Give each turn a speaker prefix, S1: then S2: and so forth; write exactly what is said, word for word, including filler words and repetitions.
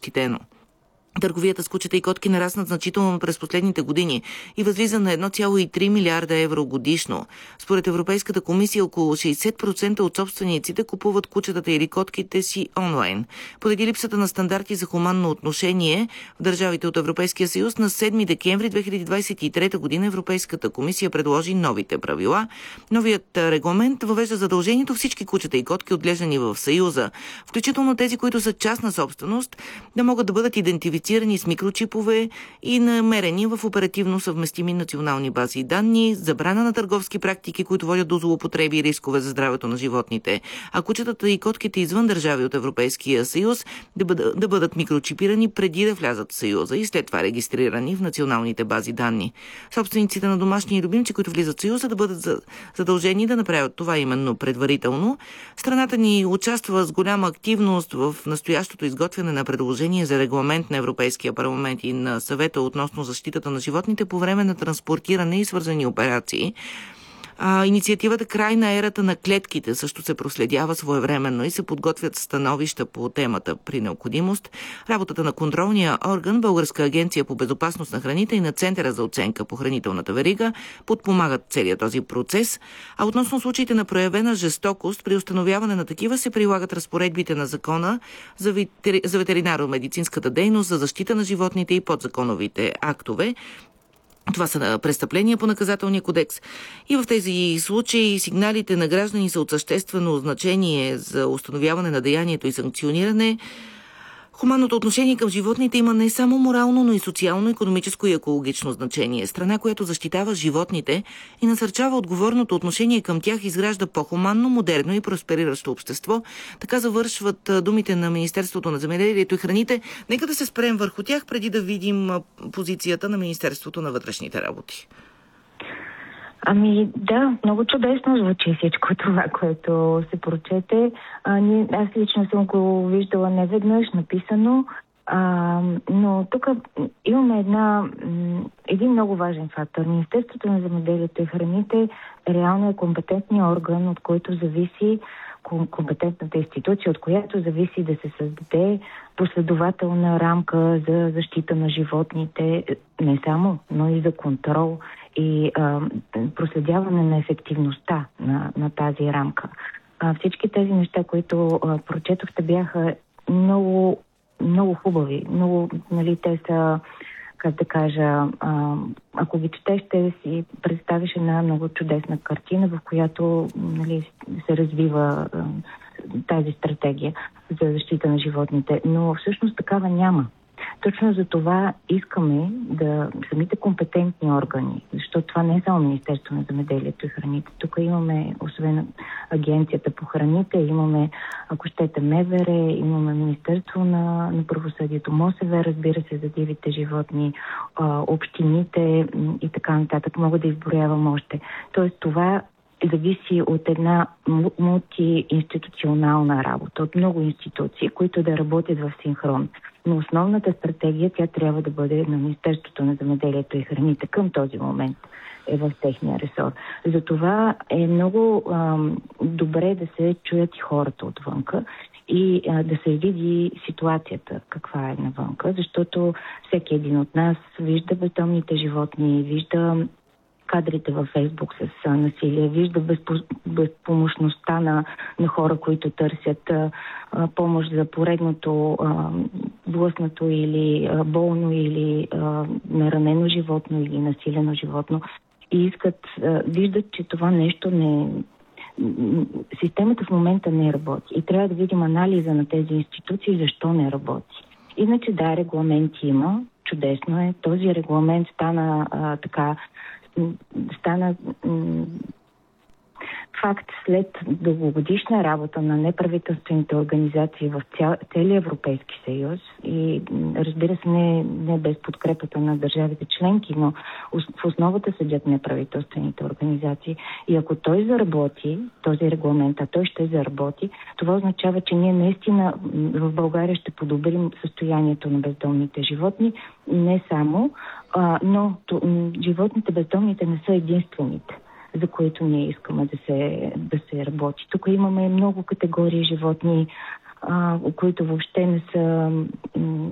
S1: защитено. Търговията с кучета и котки нараснат значително през последните години и възлиза на едно цяло и три милиарда евро годишно. Според Европейската комисия, около шейсет процента от собствениците купуват кучетата или котките си онлайн. Поради липсата на стандарти за хуманно отношение в държавите от Европейския съюз, на седми декември две хиляди двадесет и трета година Европейската комисия предложи новите правила. Новият регламент въвежда задължението всички кучета и котки, отглеждани в Съюза, включително тези, които са частна собственост, да могат да бъдат идентифицирани с микрочипове и намерени в оперативно съвместими национални бази и данни, забрана на търговски практики, които водят до злоупотреби и рискове за здравето на животните. А кучетата и котките извън държави от Европейския съюз да бъдат, да бъдат микрочипирани преди да влязат в Съюза и след това регистрирани в националните бази данни. Собствениците на домашни любимци, които влизат в Съюза, да бъдат задължени да направят това именно предварително. Страната ни участва с голяма активност в настоящото изготвяне на предложение за регламент на Европейския парламент и на Съвета относно защитата на животните по време на транспортиране и свързани операции. А, инициативата "Край на ерата на клетките" също се проследява своевременно и се подготвят становища по темата при необходимост. Работата на контролния орган, Българска агенция по безопасност на храните и на Центъра за оценка по хранителната верига подпомагат целият този процес. А относно случаите на проявена жестокост, при установяване на такива се прилагат разпоредбите на закона за, ветери... за ветеринаро-медицинската дейност, за защита на животните и подзаконовите актове. Това са престъпления по наказателния кодекс. И в тези случаи сигналите на граждани са от съществено значение за установяване на деянието и санкциониране. Хуманното отношение към животните има не само морално, но и социално, икономическо и екологично значение. Страна, която защитава животните и насърчава отговорното отношение към тях, изгражда по-хуманно, модерно и проспериращо общество. Така завършват думите на Министерството на земеделието и храните. Нека да се спрем върху тях, преди да видим позицията на Министерството на вътрешните работи.
S2: Ами да, много чудесно звучи всичко това, което се прочете. А, ние, аз лично съм го виждала неведнъж написано, а, но тук имаме една, един много важен фактор. Министерството на земеделието и храните реално е компетентният орган, от който зависи компетентната институция, от която зависи да се създаде последователна рамка за защита на животните, не само, но и за контрол и а, проследяване на ефективността на, на тази рамка. А, всички тези неща, които а, прочетохте, бяха много, много хубави. Много, нали, те са, как да кажа, а, ако ги четеш, ще си представиш една много чудесна картина, в която, нали, се развива а, тази стратегия за защита на животните. Но всъщност такава няма. Точно за това искаме да самите компетентни органи, защото това не е само Министерство на земеделието и храните. Тук имаме, освен Агенцията по храните, имаме, ако щете, МВР, имаме Министерство на, на правосъдието, МОСВ, разбира се, за дивите животни, общините и така нататък. Мога да изброявам още. Тоест това зависи от една мултиинституционална работа, от много институции, които да работят в синхрон. Но основната стратегия, тя трябва да бъде на Министерството на земеделието и храните към този момент е в техния ресор. Затова е много ам, добре да се чуят и хората отвънка и а, да се види ситуацията каква е навънка, защото всеки един от нас вижда бездомните животни, вижда кадрите във Фейсбук с а, насилие, вижда безпо, безпомощността на, на хора, които търсят а, а, помощ за поредното а, блъснато или а, болно или а, наранено животно или насилено животно и искат, а, виждат, че това нещо не... Системата в момента не работи и трябва да видим анализа на тези институции, защо не работи. Иначе да, регламенти има, чудесно е. Този регламент стана а, така стана м- факт след дългогодишна работа на неправителствените организации в ця, целия Европейски съюз и разбира се не, не без подкрепата на държавите членки, но в основата седят неправителствените организации. И ако той заработи, този регламент, а той ще заработи, това означава, че ние наистина в България ще подобрим състоянието на бездомните животни, не само, а, но то, животните бездомните не са единствените, за които ние искаме да се, да се работи. Тук имаме много категории животни, а, които въобще не са